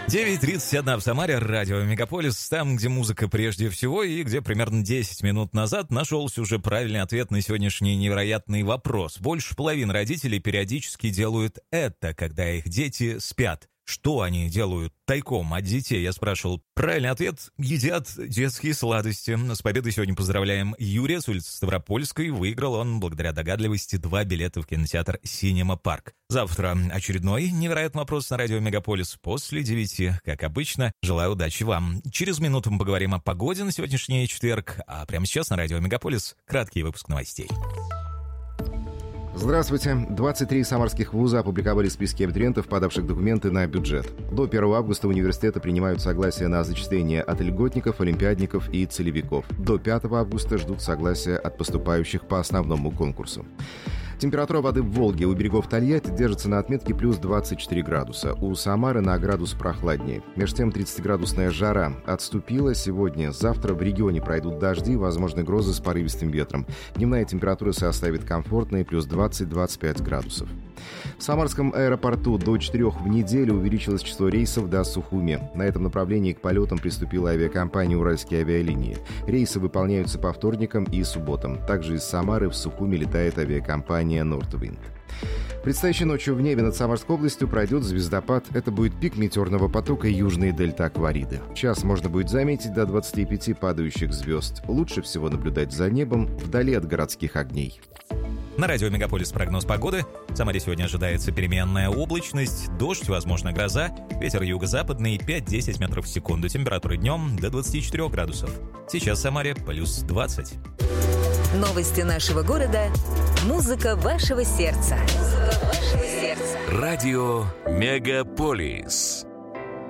9:31 в Самаре, радио Мегаполис, там, где музыка прежде всего, и где примерно 10 минут назад нашелся уже правильный ответ на сегодняшний невероятный вопрос. Больше половины родителей периодически делают это, когда их дети спят. Что они делают тайком от детей, я спрашивал. Правильный ответ – едят детские сладости. С победой сегодня поздравляем Юрия с улицы Ставропольской. Выиграл он, благодаря догадливости, 2 билета в кинотеатр «Синема Парк». Завтра очередной невероятный вопрос на радио Мегаполис после 9. Как обычно, желаю удачи вам. Через минуту мы поговорим о погоде на сегодняшний четверг. А прямо сейчас на радио Мегаполис краткий выпуск новостей. Здравствуйте. 23 самарских вуза опубликовали списки абитуриентов, подавших документы на бюджет. До 1 августа университеты принимают согласие на зачисление от льготников, олимпиадников и целевиков. До 5 августа ждут согласия от поступающих по основному конкурсу. Температура воды в Волге у берегов Тольятти держится на отметке плюс 24 градуса. У Самары на градус прохладнее. Между тем 30-градусная жара отступила сегодня. Завтра в регионе пройдут дожди, возможны грозы с порывистым ветром. Дневная температура составит комфортные плюс 20-25 градусов. В Самарском аэропорту до 4 в неделю увеличилось число рейсов до Сухуми. На этом направлении к полетам приступила авиакомпания «Уральские авиалинии». Рейсы выполняются по вторникам и субботам. Также из Самары в Сухуми летает авиакомпания «Нортвинд». Предстоящей ночью в небе над Самарской областью пройдет звездопад. Это будет пик метеорного потока южной дельты Аквариды. В час можно будет заметить до 25 падающих звезд. Лучше всего наблюдать за небом вдали от городских огней. На радио Мегаполис прогноз погоды. В Самаре сегодня ожидается переменная облачность, дождь, возможно, гроза, ветер юго-западный 5-10 метров в секунду, температура днем до 24 градусов. Сейчас в Самаре плюс 20. Новости нашего города. Музыка вашего сердца. Радио Мегаполис.